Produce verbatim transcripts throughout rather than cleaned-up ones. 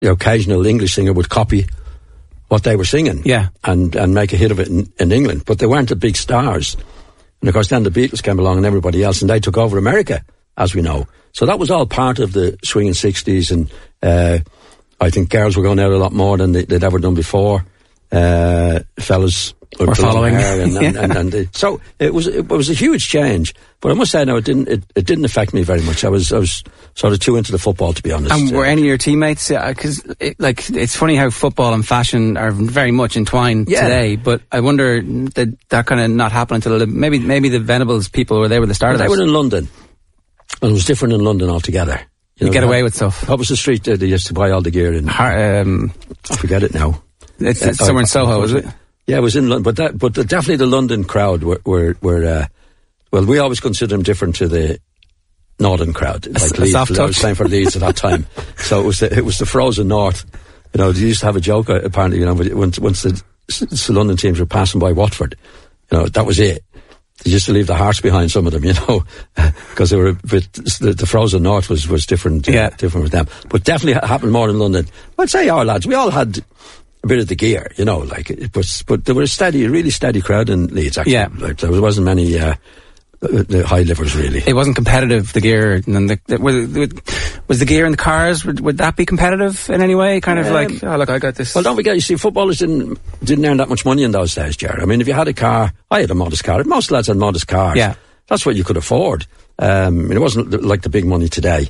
the occasional English singer would copy what they were singing, yeah, and and make a hit of it in, in England. But they weren't the big stars. And of course, then the Beatles came along and everybody else, and they took over America, as we know. So that was all part of the swinging sixties, and uh, I think girls were going out a lot more than they, they'd ever done before. Uh, fellas were following, and, and, yeah. and, and, and so it was it was a huge change. But I must say, no, it didn't it, it didn't affect me very much. I was I was sort of too into the football, to be honest. And were any of your teammates? Because it, like it's funny how football and fashion are very much entwined yeah. today. But I wonder did that kind of not happen until maybe maybe the Venables people were they were the start well, of it. They were in London, and it was different in London altogether. You, you know, get that, away with stuff. What was the street that they used to buy all the gear in? Har- um, I forget it now. It's, it's uh, somewhere I, in Soho, is it? Yeah, it was in London, but that, but the, definitely the London crowd were, were, were uh, well, we always consider them different to the Northern crowd. A, like a Leeds, soft I was playing for Leeds at that time, so it was the, it was the frozen North. You know, they used to have a joke uh, apparently. You know, once once the, the London teams were passing by Watford, you know, that was it. They used to leave the hearts behind, some of them, you know, because they were a bit, the, the frozen North was was different, uh, yeah. different with them. But definitely happened more in London. I'd say our lads, we all had a bit of the gear, you know, like it was, but there were a steady, really steady crowd in Leeds, actually. Yeah. Like, there wasn't many, uh, the high livers, really. It wasn't competitive, the gear, and the, the, was, was the gear in the cars, would, would that be competitive in any way? Kind of um, like, oh look, I got this. Well, don't forget, you see, footballers didn't, didn't earn that much money in those days, Jared. I mean, if you had a car, I had a modest car, most lads had modest cars. Yeah. That's what you could afford. Um, I mean, it wasn't like the big money today.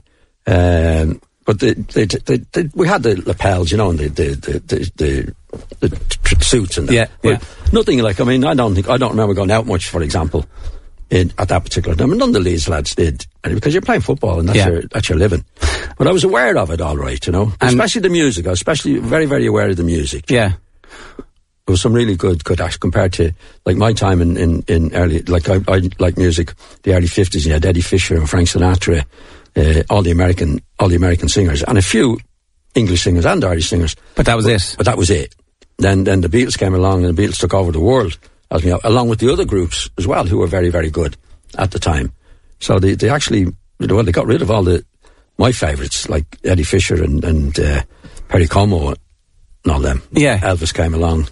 Um, But the, the, the, the, we had the lapels, you know, and the the the, the, the, the tr- suits and that. Yeah, but yeah. Nothing like. I mean, I don't think I don't remember going out much, for example, in, at that particular time. None of the Leeds lads did, and because you're playing football and that's yeah. your that's your living. But I was aware of it, all right, you know, and especially the music. I was especially very very aware of the music. Yeah. There was some really good, good acts compared to like my time in in, in early. Like I, I like music, the early fifties. You had Eddie Fisher and Frank Sinatra. Uh, all the American, all the American singers, and a few English singers and Irish singers. But that was but, it. But that was it. Then, then the Beatles came along, and the Beatles took over the world, as you know, along with the other groups as well, who were very, very good at the time. So they, they actually, well, they got rid of all the my favourites like Eddie Fisher and and uh, Perry Como and all them. Yeah, Elvis came along.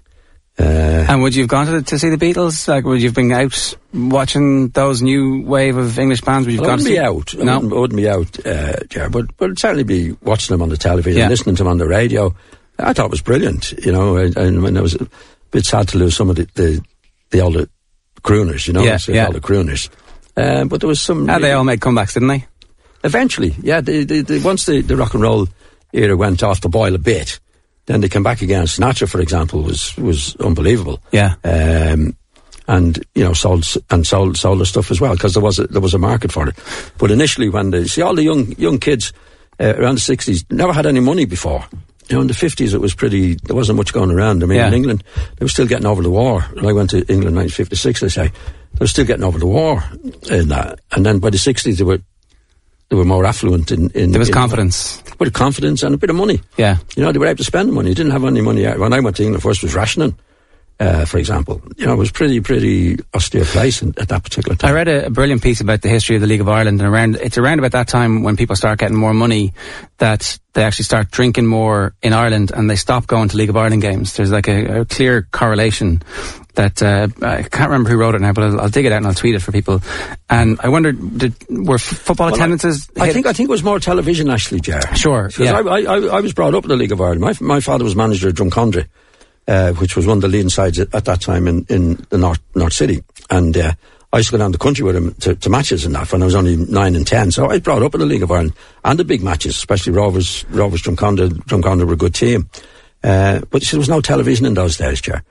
Uh, and would you have gone to, to see the Beatles? Like, would you have been out watching those new wave of English bands? Would you have I gone wouldn't to be out. No, I wouldn't, I wouldn't be out, uh, Ger, but but I'd certainly be watching them on the television, yeah. listening to them on the radio. I thought it was brilliant. You know, and I, I, I was a bit sad to lose some of the the, the older crooners. You know, yeah, so yeah. all the crooners. Um, but there was some. Ah, they all made comebacks, didn't they? Eventually, yeah. They, they, they, once the, the rock and roll era went off the boil a bit. Then they came back again. Sinatra, for example, was was unbelievable. Yeah, um, and you know sold and sold sold the stuff as well because there was a, there was a market for it. But initially, when they see all the young young kids uh, around the sixties never had any money before. You know, in the fifties it was pretty. There wasn't much going around. I mean, yeah. in England they were still getting over the war. When I went to England in nineteen fifty-six, they say they were still getting over the war in that. And then by the sixties they were. They were more affluent in... in there was in, confidence. A bit of confidence and a bit of money. Yeah. You know, they were able to spend the money. They didn't have any money. When I went to England first, it was rationing, uh, for example. You know, it was pretty, pretty austere place in, at that particular time. I read a, a brilliant piece about the history of the League of Ireland, and around it's around about that time when people start getting more money that they actually start drinking more in Ireland and they stop going to League of Ireland games. There's like a, a clear correlation that uh, I can't remember who wrote it now, but I'll, I'll dig it out and I'll tweet it for people. And I wondered, did, were f- football well, attendances? I, I think I think it was more television actually, Ger. Sure, because yeah. I, I I was brought up in the League of Ireland. My my father was manager of Drumcondra, uh, which was one of the leading sides at, at that time in, in the North North City, and uh, I used to go down the country with him to, to matches and that when I was only nine and ten. So I was brought up in the League of Ireland and the big matches, especially Rovers, Rovers Drumcondra. Drumcondra were a good team, uh, but see, there was no television in those days, Ger.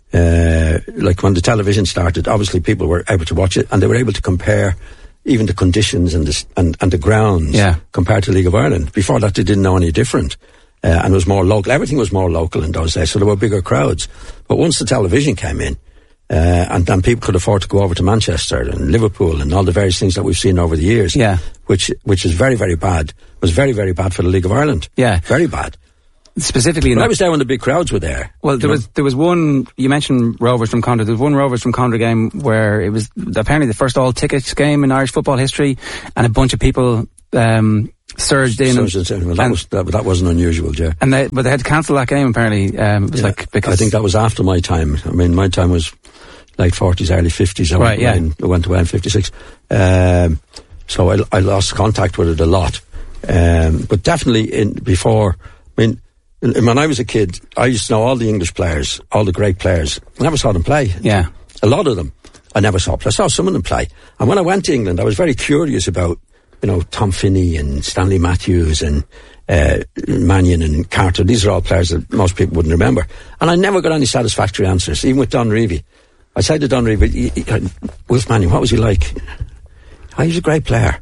Uh, like when the television started, obviously people were able to watch it and they were able to compare even the conditions and the, and, and the grounds yeah. compared to League of Ireland. Before that, they didn't know any different. Uh, and it was more local. Everything was more local in those days, so there were bigger crowds. But once the television came in, uh, and then people could afford to go over to Manchester and Liverpool and all the various things that we've seen over the years, yeah. which which is very, very bad, was very, very bad for the League of Ireland. Yeah. Very bad. Specifically, when I was there when the big crowds were there. Well, there was know? there was one. You mentioned Rovers from Drumcondra. There was one Rovers from Drumcondra game where it was apparently the first all tickets game in Irish football history, and a bunch of people um, surged in. Surged in. Well, that, was, that, that wasn't unusual, yeah. And they, but they had to cancel that game, apparently. Um, it was yeah. like because I think that was after my time. I mean, my time was late forties, early fifties. I right, yeah. Went, I went away in fifty-six. Um, so I, I lost contact with it a lot. Um, but definitely in before, I mean, when I was a kid, I used to know all the English players, all the great players. I never saw them play. Yeah. A lot of them I never saw play. I saw some of them play. And when I went to England, I was very curious about, you know, Tom Finney and Stanley Matthews and uh, Mannion and Carter. These are all players that most people wouldn't remember. And I never got any satisfactory answers, even with Don Revie. I said to Don Revie, Wilf Mannion, what was he like? Oh, he was a great player.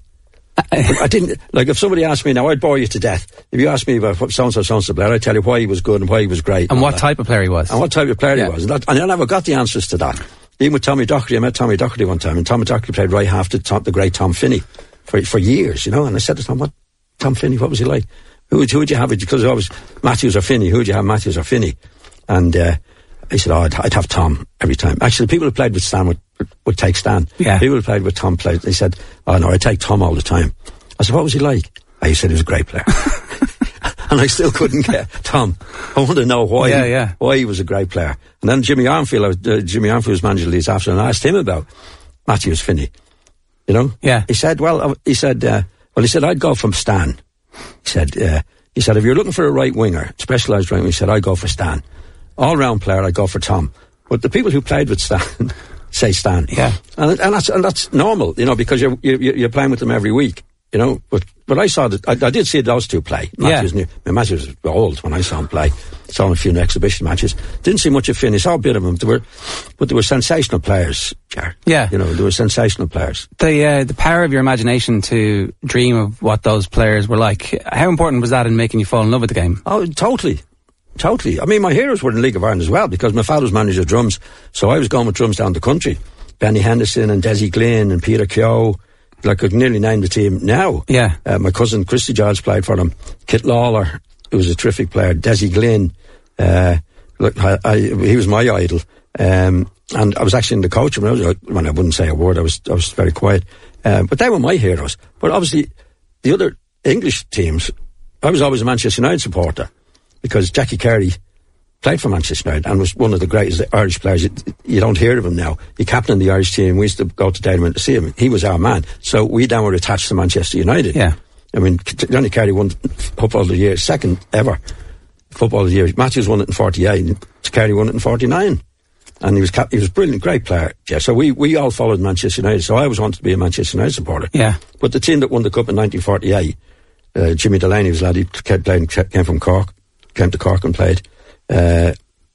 I didn't, like, if somebody asked me now, I'd bore you to death. If you asked me about what so-and-so, so-and-so player, I'd tell you why he was good and why he was great. And, and what type of player he was. And what type of player yeah. he was. And, that, and I never got the answers to that. Even with Tommy Docherty, I met Tommy Docherty one time, and Tommy Docherty played right half to Tom, the great Tom Finney for for years, you know. And I said to Tom, what, Tom Finney, what was he like? Who would, who would you have? Because it was Matthews or Finney. Who would you have, Matthews or Finney? And uh, he said, oh, I'd, I'd have Tom every time. Actually, the people who played with Stan would, would take Stan. Yeah. People who played with Tom played, they said, oh no, I'd take Tom all the time. I said, what was he like? Oh, he said he was a great player. And I still couldn't get Tom. I want to know why, yeah, yeah. why he was a great player. And then Jimmy Armfield, I was, uh, Jimmy Armfield was manager of Leeds after, and I asked him about Matthews Finney. You know? Yeah. He said, well, uh, he said, uh, well, he said, I'd go from Stan. He said, uh, he said, if you're looking for a right winger, specialised right winger, he said, I'd go for Stan. All round player, I'd go for Tom. But the people who played with Stan say Stan. Yeah. And, and that's, and that's normal, you know, because you're, you're, you're playing with them every week. You know, but but I saw that I, I did see those two play. Matthews, yeah. knew, Matthews was old when I saw him play. Saw him a few exhibition matches. Didn't see much of Finney. Saw a bit of him. They were, but they were sensational players, Jar. Yeah, you know, they were sensational players. The uh, the power of your imagination to dream of what those players were like. How important was that in making you fall in love with the game? Oh, totally, totally. I mean, my heroes were in the League of Ireland as well because my father was manager of drums, so I was going with drums down the country. Benny Henderson and Desi Glynn and Peter Keogh. I could nearly name the team now. Yeah. Uh, my cousin Christy Giles played for them. Kit Lawler, who was a terrific player. Desi Glynn, uh, look, I, I, he was my idol. Um, and I was actually in the coach when I was, when I wouldn't say a word, I was, I was very quiet. Uh, but they were my heroes. But obviously, the other English teams, I was always a Manchester United supporter because Jackie Carey played for Manchester United and was one of the greatest Irish players. You, you don't hear of him now. He captained the Irish team. We used to go to Dalymount to see him. He was our man. So we then were attached to Manchester United. Yeah. I mean, Johnny Carey won Football of the Year, second ever Football of the Year. Matthews won it in forty-eight and Carey won it in forty-nine. And he was cap- he was a brilliant, great player. Yeah. So we, we all followed Manchester United. So I always wanted to be a Manchester United supporter. Yeah. But the team that won the Cup in nineteen forty-eight, uh, Jimmy Delaney was a lad. He kept playing, came from Cork, came to Cork and played. Uh,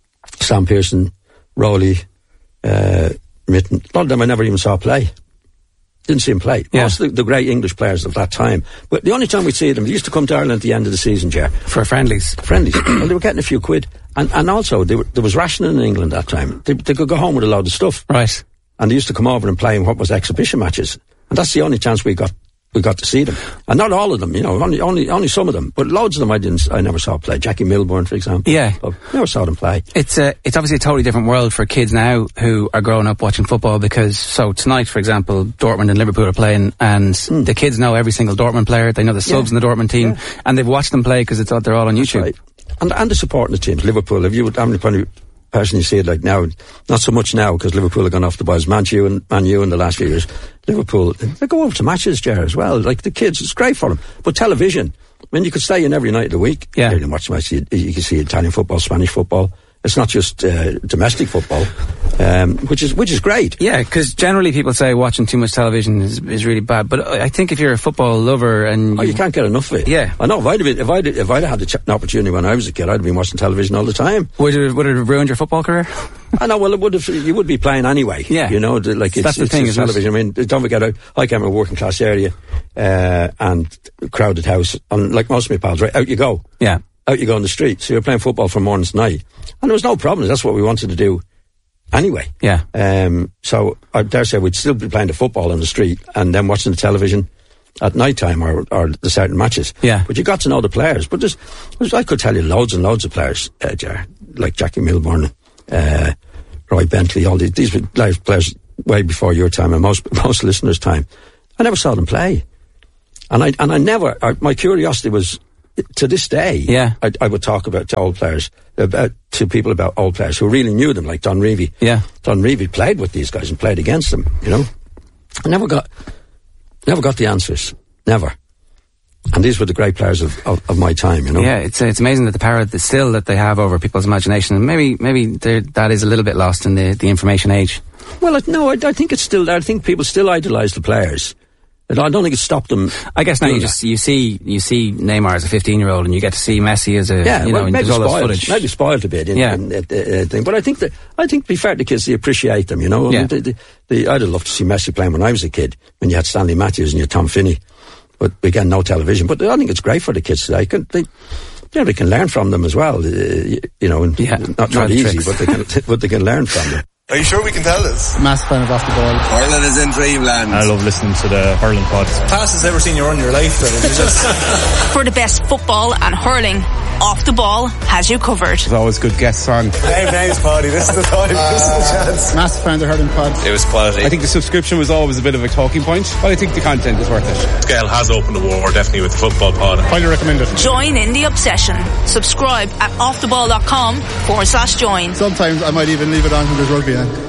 Sam Pearson, Rowley, uh, Mitten. A lot of them I never even saw play. Didn't see him play. Yeah. Most of the, the great English players of that time. But the only time we'd see them, they used to come to Ireland at the end of the season, Ger. For friendlies. Friendlies. Well, they were getting a few quid. And, and also, they were, there was rationing in England that time. They, they could go home with a load of stuff. Right. And they used to come over and play in what was exhibition matches. And that's the only chance we got we got to see them. And not all of them, you know, only only only some of them. But loads of them I didn't I never saw play. Jackie Milburn, for example. Yeah. I never saw them play. It's a, it's obviously a totally different world for kids now who are growing up watching football because, so tonight, for example, Dortmund and Liverpool are playing and mm. the kids know every single Dortmund player. They know the subs yeah. in the Dortmund team yeah. and they've watched them play because it's they're all on That's YouTube. Right. And, and the supporting the teams. Liverpool, if you would, how many probably person you see it like now, not so much now because Liverpool have gone off the boils. Man U and Man U in the last few years. Liverpool, they go over to matches, Ger, as well. Like the kids, it's great for them. But television, I mean, you could stay in every night of the week. Yeah. You can watch matches. You, you can see Italian football, Spanish football. It's not just uh, domestic football, um, which is which is great. Yeah, because generally people say watching too much television is, is really bad. But I think if you're a football lover and oh, you can't get enough of it. Yeah, I know. If I'd have been, if I'd if I'd had the ch- an opportunity when I was a kid, I'd have been watching television all the time. Would it would it have ruined your football career? I know. Well, it would have. You would be playing anyway. Yeah, you know, the, like it's, that's the it's thing. It's television. I mean, don't forget, I, I came from a working class area uh, and crowded house, and like most of my pals, right out you go. Yeah. Out you go on the street. So you're playing football from morning to night. And there was no problem. That's what we wanted to do anyway. Yeah. Um, so I dare say we'd still be playing the football on the street and then watching the television at night time or, or the certain matches. Yeah. But you got to know the players. But there's, there's I could tell you loads and loads of players, uh, like Jackie Milburn, uh, Roy Bentley, all these, these were live players way before your time and most, most listeners' time. I never saw them play. And I and I never, I, my curiosity was, to this day, yeah. I, I would talk about to old players, about to people about old players who really knew them, like Don Reevy. Yeah. Don Reevy played with these guys and played against them, you know. I never got, never got the answers. Never. And these were the great players of, of, of my time, you know. Yeah, it's it's amazing that the power that still that they have over people's imagination. And maybe maybe that is a little bit lost in the, the information age. Well, it, no, I, I think it's still there. I think people still idolise the players. I don't think it stopped them. I guess now you just you see you see Neymar as a fifteen-year-old, and you get to see Messi as a yeah, you well, know, maybe there's all spoiled, this footage. maybe spoiled a bit. In, yeah, in, in, in, thing. But I think that I think to be fair to the kids, they appreciate them. You know, yeah. I mean, the, the, the, I'd have loved to see Messi playing when I was a kid, when you had Stanley Matthews and you had Tom Finney. But again, no television. But I think it's great for the kids today. Can, they, you know, they can learn from them as well. Uh, you, you know, and yeah, not not easy, but they can but they can learn from them. Are you sure we can tell this? Massive fan of Off the Ball. Hurling is in dreamland. I love listening to the hurling pods. Fastest ever seen you run in your life. Just For the best football and hurling, Off the Ball has you covered. There's always good guests on. Dave Names party. This is the time. Uh, this is the chance. Massive fan of the hurling pods. It was quality. I think the subscription was always a bit of a talking point, but I think the content is worth it. Scale has opened the war, definitely, with the football pod. Highly recommend it. Join in the obsession. Subscribe at offtheball.com forward slash join. Sometimes I might even leave it on when there's rugby on.